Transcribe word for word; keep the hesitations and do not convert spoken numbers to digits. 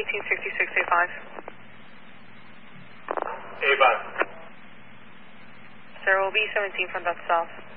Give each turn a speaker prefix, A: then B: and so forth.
A: eighteen sixty-six A five.
B: A five.
A: Zero B seventeen from that south.